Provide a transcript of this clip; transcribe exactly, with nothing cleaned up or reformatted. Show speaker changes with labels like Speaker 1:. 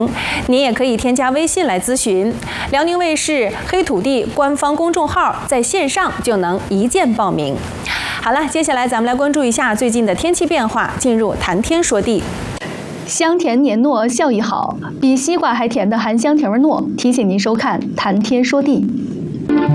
Speaker 1: 您也可以添加微信来咨询。辽宁卫视黑土地官方公众号在线上就能一键报名。好了，接下来咱们来关注一下最近的天气变化，进入谈天说地。
Speaker 2: 香甜黏糯，效益好，比西瓜还甜的含香甜味糯，提醒您收看谈天说地。